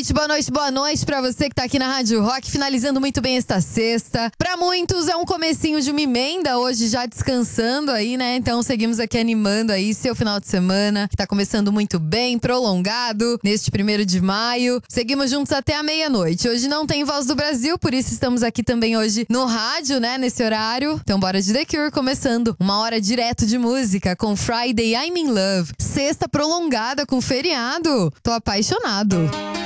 boa noite pra você que tá aqui na Rádio Rock, finalizando muito bem esta sexta. Pra muitos é um comecinho de uma emenda, hoje já descansando aí, né? Então seguimos aqui animando aí seu final de semana, que tá começando muito bem, prolongado, neste 1º de maio. Seguimos juntos até a meia-noite. Hoje não tem Voz do Brasil, por isso estamos aqui também hoje no rádio, né? Nesse horário. Então bora de The Cure, começando uma hora direto de música com Friday I'm in Love. Sexta prolongada com feriado. Tô apaixonado.